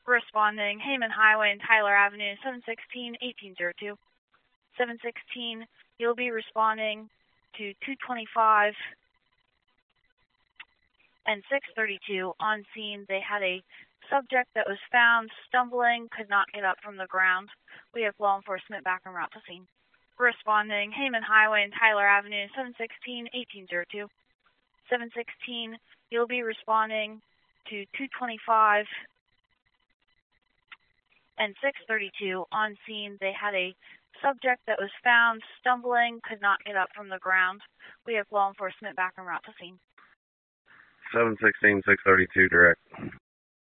Responding, Heyman Highway and Tyler Avenue, 716-1802. 716, you'll be responding to 225 and 632 on scene. They had a subject that was found stumbling, could not get up from the ground. We have law enforcement back en route to scene. Responding, Heyman Highway and Tyler Avenue, 716-1802. 716, you'll be responding to 225 and 632 on scene. They had a subject that was found stumbling, could not get up from the ground. We have law enforcement back en route to scene. 716, 632 direct.